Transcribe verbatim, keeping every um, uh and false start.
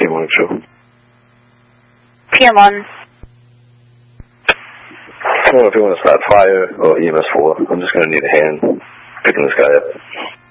P M one two. P M one. I don't know if you want to start fire or E M S four. I'm just going to need a hand picking this guy up.